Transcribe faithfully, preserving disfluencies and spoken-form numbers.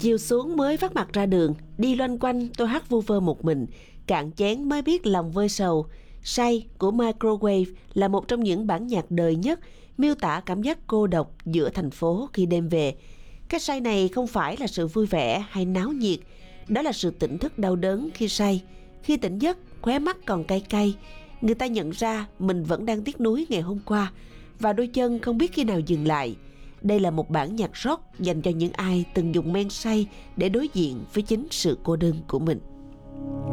Chiều xuống mới vắt mặt ra đường, đi loanh quanh tôi hát vu vơ một mình, cạn chén mới biết lòng vơi sầu. Say của Microwave là một trong những bản nhạc đời nhất, miêu tả cảm giác cô độc giữa thành phố khi đêm về. Cái say này không phải là sự vui vẻ hay náo nhiệt, đó là sự tỉnh thức đau đớn khi say. Khi tỉnh giấc, khóe mắt còn cay cay, người ta nhận ra mình vẫn đang tiếc nuối ngày hôm qua, và đôi chân không biết khi nào dừng lại. Đây là một bản nhạc rock dành cho những ai từng dùng men say để đối diện với chính sự cô đơn của mình.